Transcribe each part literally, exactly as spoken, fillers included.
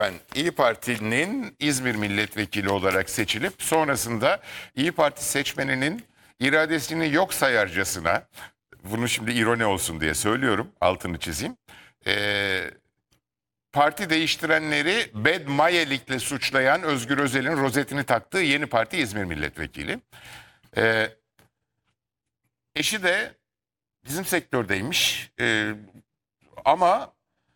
Ben İyi Parti'nin İzmir milletvekili olarak seçilip sonrasında İyi Parti seçmeninin iradesini yok sayarcasına, bunu şimdi ironi olsun diye söylüyorum, altını çizeyim. Ee, parti değiştirenleri Bed Mayelik'le suçlayan Özgür Özel'in rozetini taktığı Yeni Parti İzmir milletvekili. Ee, eşi de bizim sektördeymiş ee, ama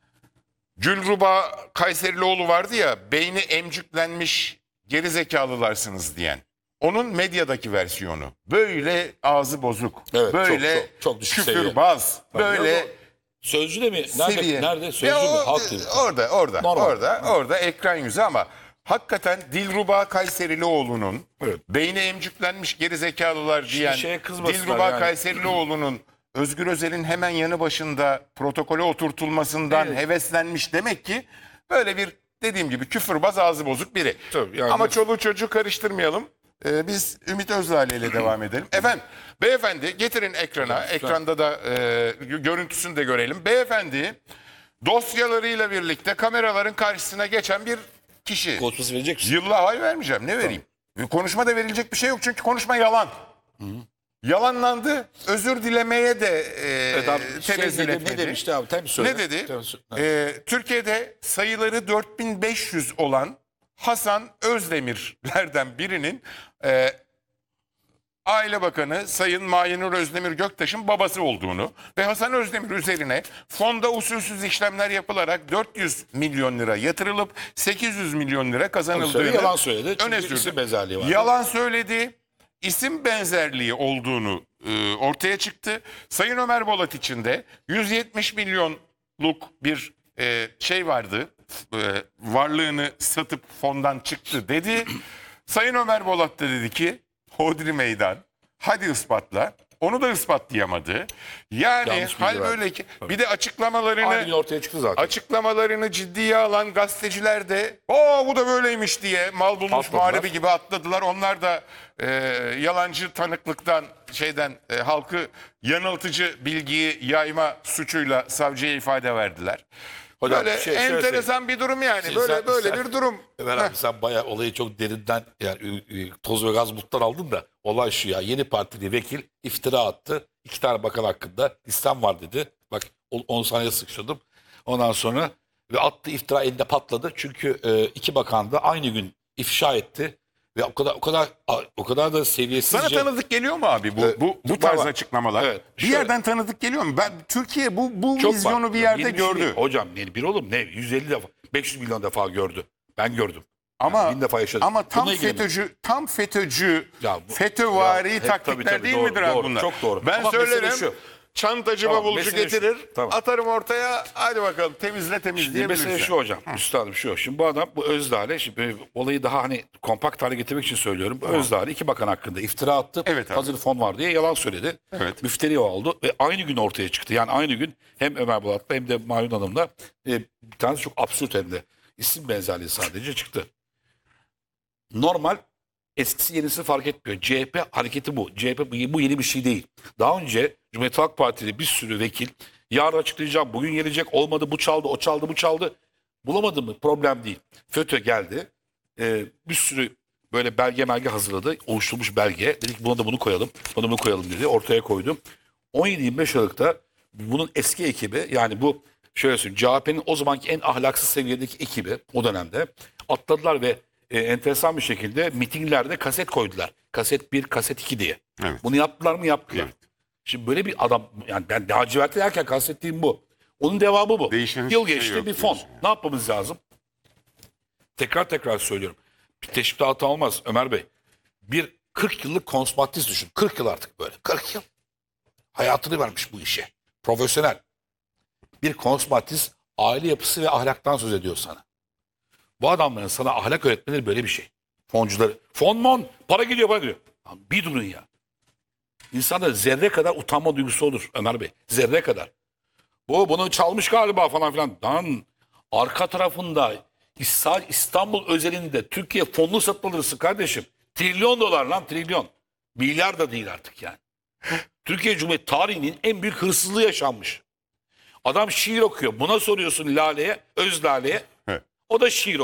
Gülruba Kayserilioğlu vardı ya, beyni emcüklenmiş geri zekalılarsınız diyen. Onun medyadaki versiyonu. Böyle ağzı bozuk, Evet, böyle çok, çok, çok düşük küfürbaz, seviye. böyle Sözcü de mi? seviye. Nerede? Nerede? Sözcü Ya mü? o, Halk T V. Orada, orada, Normal. orada, orada ekran yüzü ama hakikaten Dilruba Kayserilioğlu'nun Evet. beyni emcüklenmiş geri zekalılar diyen şeye kızmasınlar Dilruba yani. Kayserilioğlu'nun Özgür Özel'in hemen yanı başında protokole oturtulmasından Evet. heveslenmiş demek ki böyle bir, dediğim gibi, küfürbaz ağzı bozuk biri. Tabii, yani Ama biz- çoluğu çocuğu karıştırmayalım. Ee, biz Ümit Özdağ ile devam edelim. Efendim, beyefendi getirin ekrana. Ekranda da e, görüntüsünü de görelim. Beyefendi dosyalarıyla birlikte kameraların karşısına geçen bir kişi. Konuşması verecek misin? Yıllar hayır vermeyeceğim. Ne vereyim? Konuşma da verilecek bir şey yok çünkü konuşma yalan. Yalanlandı. Özür dilemeye de e, Evet abi, tenezzül şey dedi, etmedi. ne demişti abi? Tabii söyle. Ne dedi? Tabii söyle. Ee, Türkiye'de sayıları dört bin beş yüz olan Hasan Özdemirlerden birinin e, Aile Bakanı Sayın Mahinur Özdemir Göktaş'ın babası olduğunu ve Hasan Özdemir üzerine fonda usulsüz işlemler yapılarak dört yüz milyon lira yatırılıp sekiz yüz milyon lira kazanıldığını Yalan söyledi. Çünkü öne sürdü. isim benzerliği var. Yalan söyledi. İsim benzerliği olduğunu e, ortaya çıktı. Sayın Ömer Bolat için de yüz yetmiş milyonluk bir e, şey vardı. E, varlığını satıp fondan çıktı dedi. Sayın Ömer Bolat da dedi ki hodri meydan, hadi ispatla. Onu da ispatlayamadı. Yani Yanlış bilgi hal verdi. böyle ki bir de açıklamalarını Aynı gün ortaya çıktı zaten. Açıklamalarını ciddiye alan gazeteciler de o bu da böyleymiş diye mal bulmuş Atladılar. muharebi gibi atladılar. Onlar da e, yalancı tanıklıktan şeyden e, halkı yanıltıcı bilgiyi yayma suçuyla savcıya ifade verdiler. Hocam, böyle şey- şöyle enteresan bir durum yani. Sen- böyle böyle sen- bir durum. Ömer abi sen bayağı olayı çok derinden yani ü- ü- toz ve gaz buluttan aldın da olay şu ya, Yeni Partili vekil iftira attı. İki tane bakan hakkında listem var dedi. Bak on saniye sıkıştırdım. Ondan sonra ve attı iftira, elinde patladı. Çünkü e, iki bakan da aynı gün ifşa etti. Ve o kadar o kadar o kadar da seviyesizce. Sana tanıdık geliyor mu abi bu Evet, bu bu var, tarz var. açıklamalar? Evet, bir şöyle- yerden tanıdık geliyor mu? Ben Türkiye bu bu Çok vizyonu var. bir yerde Yeni şey gördü. değil. Hocam yani bir olur ne yüz elli defa beş yüz milyon defa gördü. Ben gördüm. Ama Yani bin defa yaşadım. ama tam Bununla ilgili mi? FETÖ'cü tam FETÖ'cü Ya bu- FETÖ'vari ya hep- taktikler tabii, tabii, değil doğru, midir abi doğru, bunlar? çok doğru. Ben Ama mesele söylerim. şu. Çantacı Tamam, bavulcu mesele şu. getirir. Tamam. Atarım ortaya. Hadi bakalım temizle Şimdi temizleyebilirsin. mesele şu hocam. Üstadım şu. Şimdi bu adam bu Özdağ'la şimdi olayı daha hani kompakt hale getirmek için söylüyorum. Bu Özdağ'la iki bakan hakkında iftira attı. Evet abi. Hazır fon var diye yalan söyledi. Evet. Müfteri oldu ve aynı gün ortaya çıktı. Yani aynı gün hem Ömer Bolat'la hem de Mahmut Hanım'la e, bir tanesi çok absürt hem de isim benzerliği sadece çıktı. Normal eskisi yenisi fark etmiyor. C H P hareketi bu. C H P bu bu yeni bir şey değil. Daha önce Cumhuriyet Halk Partili bir sürü vekil yarın açıklayacağım, bugün gelecek, olmadı bu çaldı, o çaldı, bu çaldı. Bulamadı mı? Problem değil. FETÖ geldi. Ee, bir sürü böyle belge melge hazırladı. Oluşturmuş belge. Dedik buna da bunu koyalım, buna da bunu koyalım dedi. Ortaya koydum. on yedi yirmi beş Aralık'ta bunun eski ekibi, yani bu şöyle söyleyeyim, C H P'nin o zamanki en ahlaksız seviyedeki ekibi o dönemde atladılar ve e, enteresan bir şekilde mitinglerde kaset koydular. Kaset bir, kaset iki diye. Evet. Bunu yaptılar mı? Yaptılar. Evet. Şimdi böyle bir adam, yani ben lacivertli derken kastettiğim bu. Onun devamı bu. Değişen Yıl hiçbir şey geçti yok bir fon. diyorsun yani. Ne yapmamız lazım? Tekrar tekrar söylüyorum. Bir teşbihte hata olmaz Ömer Bey. Bir kırk yıllık konsumatist düşün. kırk yıl artık böyle. kırk yıl. Hayatını vermiş bu işe. Profesyonel. Bir konsumatist aile yapısı ve ahlaktan söz ediyor sana. Bu adamların sana ahlak öğretmeleri böyle bir şey. Foncuları. Fon mon. Para gidiyor, para gidiyor. Lan bir durun ya. İnsanda zerre kadar utanma duygusu olur Ömer Bey. Zerre kadar. Bu bunu çalmış galiba falan filan. Lan arka tarafında İsta- İstanbul özelinde Türkiye fonlu satın alırsın kardeşim. Trilyon dolar lan, trilyon. Milyar da değil artık yani. Türkiye Cumhuriyeti tarihinin en büyük hırsızlığı yaşanmış. Adam şiir okuyor. Buna soruyorsun Lale'ye, Öz Lale'ye. Evet. O da şiir